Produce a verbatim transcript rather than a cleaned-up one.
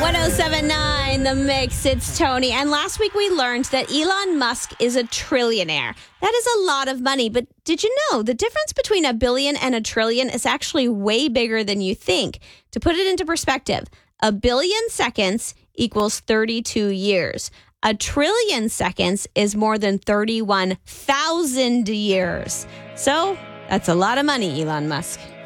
ten seventy-nine, The Mix. It's Tony. And last week we learned that Elon Musk is a trillionaire. That is a lot of money. But did you know the difference between a billion and a trillion is actually way bigger than you think? To put it into perspective, a billion seconds equals thirty-two years. A trillion seconds is more than thirty-one thousand years. So that's a lot of money, Elon Musk.